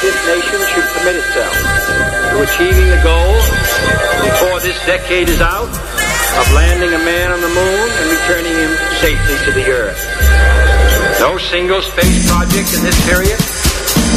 this nation should commit itself to achieving the goal, before this decade is out, of landing a man on the moon and returning him safely to the Earth. No single space project in this period